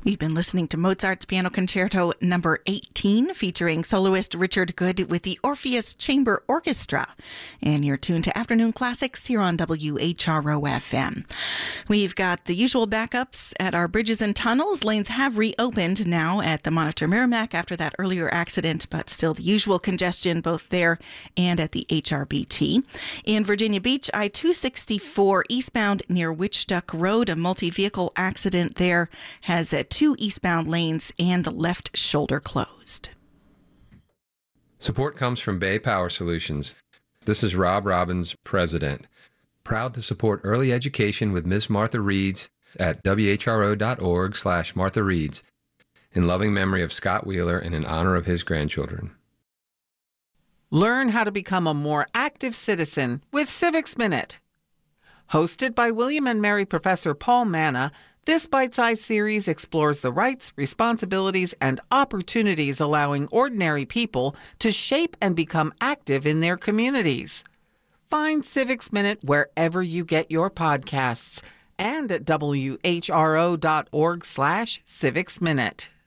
We've been listening to Mozart's Piano Concerto number 18, featuring soloist Richard Good with the Orpheus Chamber Orchestra. And you're tuned to Afternoon Classics here on WHRO-FM. We've got the usual backups at our bridges and tunnels. Lanes have reopened now at the Monitor Merrimack after that earlier accident, but still the usual congestion both there and at the HRBT. In Virginia Beach, I-264 eastbound near Witch Duck Road, a multi-vehicle accident there has 2 eastbound lanes and the left shoulder closed. Support comes from Bay Power Solutions. This is Rob Robbins, President. Proud to support early education with Ms. Martha Reeds at whro.org/Martha Reeds, in loving memory of Scott Wheeler and in honor of his grandchildren. Learn how to become a more active citizen with Civics Minute. Hosted by William and Mary Professor Paul Manna, this bite-sized series explores the rights, responsibilities, and opportunities allowing ordinary people to shape and become active in their communities. Find Civics Minute wherever you get your podcasts and at whro.org/Civics Minute.